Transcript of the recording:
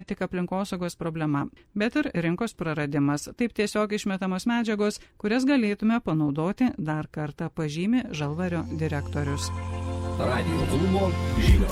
tik aplinkosaugos problema, bet ir rinkos praradimas. Taip tiesiog išmetamos medžiagos, kurias galėtume panaudoti dar kartą, pažymi Žalvario direktorius. Radio klubo žinios.